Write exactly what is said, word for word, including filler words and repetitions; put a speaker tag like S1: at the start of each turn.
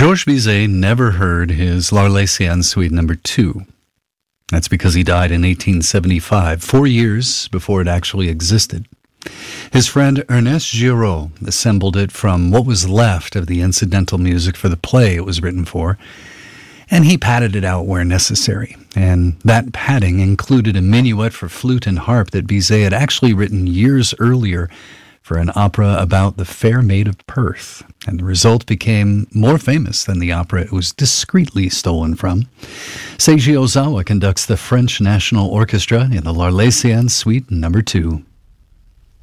S1: Georges Bizet never heard his L'Arlésienne Suite number two. That's because he died in eighteen seventy-five, four years before it actually existed. His friend Ernest Giraud assembled it from what was left of the incidental music for the play it was written for, and he padded it out where necessary. And that padding included a minuet for flute and harp that Bizet had actually written years earlier for an opera about the Fair Maid of Perth. And the result became more famous than the opera it was discreetly stolen from. Seiji Ozawa conducts the French National Orchestra in the L'Arlésienne Suite number two.